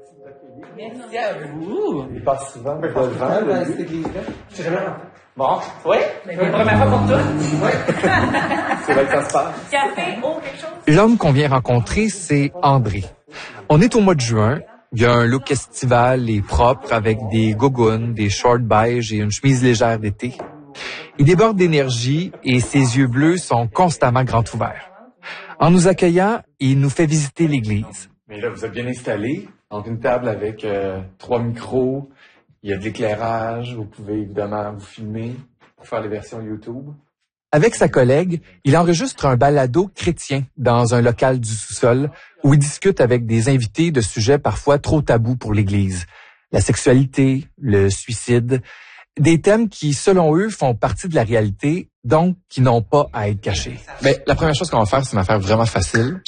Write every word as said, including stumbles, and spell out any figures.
Merci à vous. Il passe souvent devant dans cette église-là. C'est jamais rentré. Bon, oui, mais c'est la première fois pour toi. Oui. C'est là que ça se passe. Café, eau, quelque chose? L'homme qu'on vient rencontrer, c'est André. On est au mois de juin. Il a un look estival et propre avec des gougounes, des shorts beige et une chemise légère d'été. Il déborde d'énergie et ses yeux bleus sont constamment grands ouverts. En nous accueillant, il nous fait visiter l'église. Mais là, vous êtes bien installé. Donc, une table avec euh, trois micros. Il y a de l'éclairage. Vous pouvez évidemment vous filmer pour faire les versions YouTube. Avec sa collègue, il enregistre un balado chrétien dans un local du sous-sol où il discute avec des invités de sujets parfois trop tabous pour l'Église. La sexualité, le suicide, des thèmes qui, selon eux, font partie de la réalité, donc qui n'ont pas à être cachés. Ben, la première chose qu'on va faire, c'est une affaire vraiment facile.